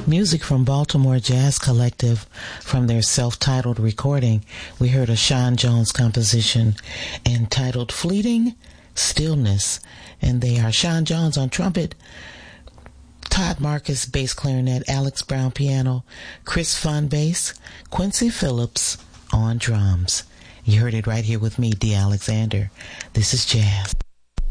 Music from Baltimore Jazz Collective from their self-titled recording. We heard a Sean Jones composition entitled Fleeting Stillness, and they are Sean Jones on trumpet, Todd Marcus bass clarinet, Alex Brown piano, Chris Fun bass, Quincy Phillips on drums. You heard it right here with me, D. Alexander. This is Jazz.